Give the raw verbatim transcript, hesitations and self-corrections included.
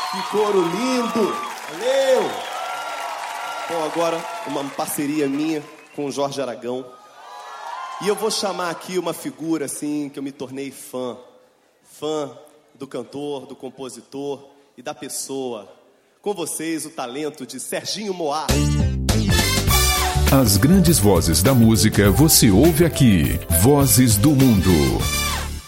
Que coro lindo! Valeu! Bom, agora uma parceria minha com o Jorge Aragão. E eu vou chamar aqui uma figura assim que eu me tornei fã. Fã do cantor, do compositor e da pessoa. Com vocês, o talento de Serginho Moá. As grandes vozes da música você ouve aqui. Vozes do Mundo.